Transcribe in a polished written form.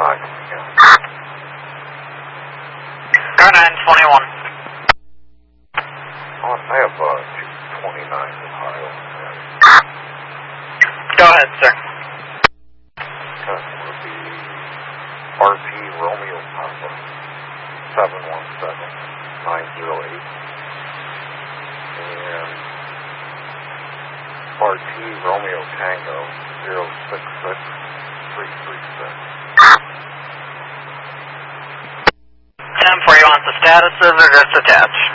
again. Car 921. I have 229 Ohio. Go ahead, sir. That would be RP Romeo Papa 717908 and RT Romeo Tango 066336. 10-4, you want the status of or just attach?